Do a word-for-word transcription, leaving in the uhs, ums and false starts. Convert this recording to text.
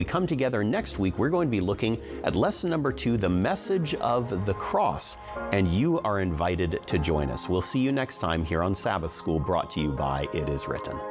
We come together next week, we're going to be looking at lesson number two, the message of the cross, and you are invited to join us. We'll see you next time here on Sabbath School, brought to you by It Is Written.